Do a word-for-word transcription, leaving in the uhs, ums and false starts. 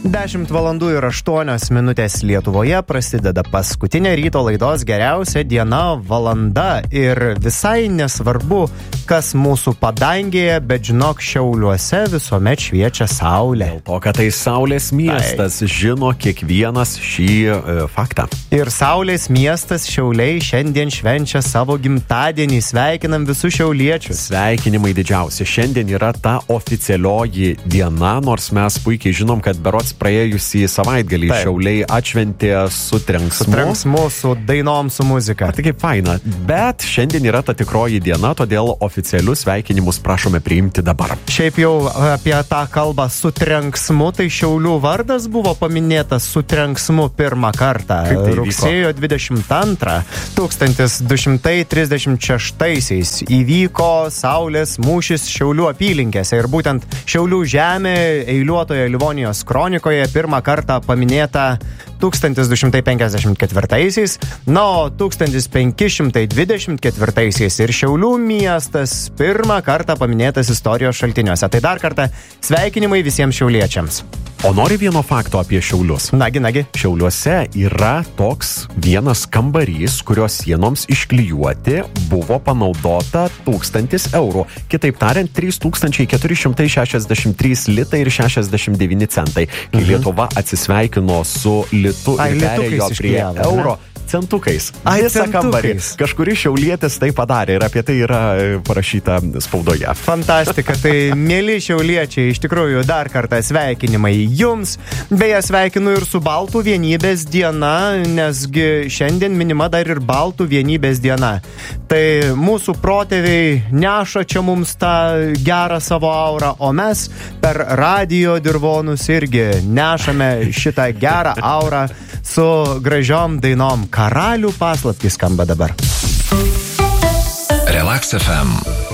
dešimt valandų ir aštuonios minutės Lietuvoje prasideda paskutinė ryto laidos geriausia diena valanda ir visai nesvarbu, kas mūsų padangėje, bet žinok, Šiauliuose visuomet šviečia saulė. Dėl to, kad tai saulės miestas, tai žino kiekvienas šį e, faktą. Ir saulės miestas Šiauliai šiandien švenčia savo gimtadienį. Sveikinam visus šiauliečius. Sveikinimai didžiausi. Šiandien yra ta oficialioji diena, nors mes puikiai žinom, kad berods praėjusį savaitgalį Taip. Šiauliai atšventė su trenksmu. Su trenksmu, su dainom, su muzika. Tai kaip faina. Bet šiandien yra ta tikroji diena, todėl oficialius sveikinimus prašome priimti dabar. Šiaip jau apie tą kalbą su trenksmu, tai Šiaulių vardas buvo paminėtas su trenksmu pirmą kartą. Tai rugsėjo dvidešimt antrą tūkstantis du šimtai trisdešimt šeštaisiais įvyko Saulės mūšis Šiaulių apylinkėse ir būtent Šiaulių žemė eiliuotoje Livonijos kronikoje pirmą kartą paminėta tūkstantis du šimtai penkiasdešimt ketvirtaisiais, na, o tūkstantis penki šimtai dvidešimt ketvirtaisiais ir Šiaulių miestas pirmą kartą paminėtas istorijos šaltiniuose. Tai dar kartą sveikinimai visiems šiauliečiams. O nori vieno fakto apie Šiaulius? Nagi, nagi. Šiauliuose yra toks vienas kambarys, kurio sienoms išklijuoti buvo panaudota tūkstantis eurų. Kitaip tariant, trys tūkstančiai keturi šimtai šešiasdešimt trys litai ir šešiasdešimt devyni centai. Kai Mhm. Lietuva atsisveikino su litu Ai, ir perėjo litukais prie išklijavo, euro. Centukais. Ai, Visą kambarį. centukais. Kažkuri šiaulietis tai padarė ir apie tai yra e, parašyta spaudoje. Fantastika, tai mėly šiauliečiai, iš tikrųjų dar kartą sveikinimai jums. Beje, sveikinu ir su Baltų vienybės diena, nesgi šiandien minima dar ir Baltų vienybės diena. Tai mūsų protėviai neša čia mums tą gerą savo aurą, o mes per radijo dirvonus irgi nešame šitą gerą aurą su gražiom dainom. Karalių paslaptys skamba dabar. Relax F M.